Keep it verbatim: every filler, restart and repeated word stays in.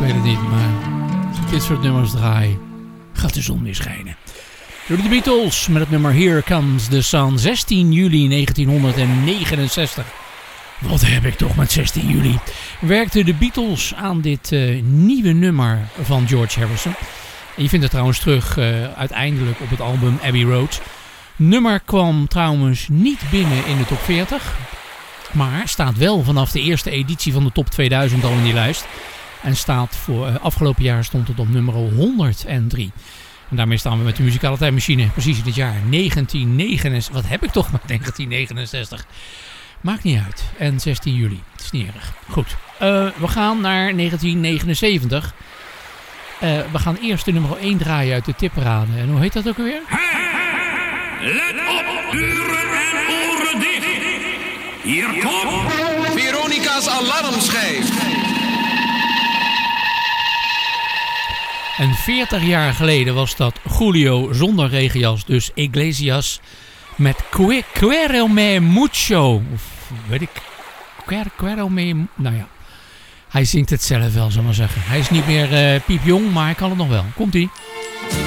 weet het niet, maar als ik dit soort nummers draai, gaat de zon weer schijnen. Door de Beatles met het nummer Here Comes the Sun, zestien juli negentienhonderdnegenenzestig. Wat heb ik toch met zestien juli? Werkten de Beatles aan dit uh, nieuwe nummer van George Harrison. En je vindt het trouwens terug uh, uiteindelijk op het album Abbey Road. Nummer kwam trouwens niet binnen in de top veertig. Maar staat wel vanaf de eerste editie van de top tweeduizend al in die lijst. En staat voor uh, afgelopen jaar stond het op nummer honderddrie. En daarmee staan we met de muzikale tijdmachine precies in het jaar negentien negenenzestig. Wat heb ik toch met negentien negenenzestig? Maakt niet uit. En zestien juli. Het is niet erg. Goed. Uh, we gaan naar negentien negenenzeventig. Uh, we gaan eerst de nummer één draaien uit de tipparade. En hoe heet dat ook alweer? Let op, deuren en oren dicht. Hier komt Veronica's alarmschijf. En veertig jaar geleden was dat Julio zonder regenjas, dus Iglesias met que, Quiero me mucho. Of weet ik, Quiero, Quiero me... Nou ja, hij zingt het zelf wel, zal ik maar zeggen. Hij is niet meer uh, piepjong, maar hij kan het nog wel. Komt-ie.